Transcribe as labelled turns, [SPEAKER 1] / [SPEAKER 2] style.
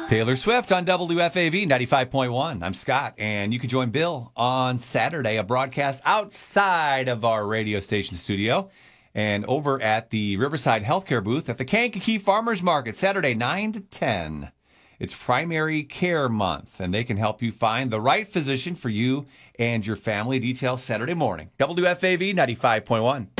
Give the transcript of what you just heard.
[SPEAKER 1] Taylor Swift on WFAV 95.1. I'm Scott, and you can join Bill on Saturday, a broadcast outside of our radio station studio and over at the Riverside Healthcare booth at the Kankakee Farmers Market, Saturday 9 to 10. It's Primary Care Month, and they can help you find the right physician for you and your family. Details Saturday morning. WFAV 95.1.